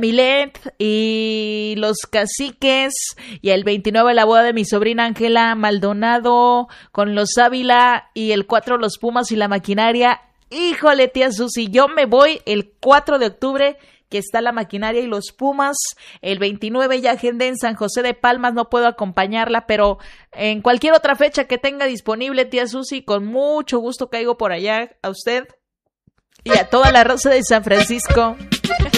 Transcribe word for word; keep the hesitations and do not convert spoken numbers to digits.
Milet y los Caciques, y el veintinueve la boda de mi sobrina Ángela Maldonado con los Ávila, y el cuatro los Pumas y la Maquinaria. Híjole, tía Susi, yo me voy el cuatro de octubre, que está la Maquinaria y los Pumas. El veintinueve ya agendé en San José de Palmas, no puedo acompañarla, pero en cualquier otra fecha que tenga disponible, tía Susi, con mucho gusto caigo por allá a usted y a toda la raza de San Francisco.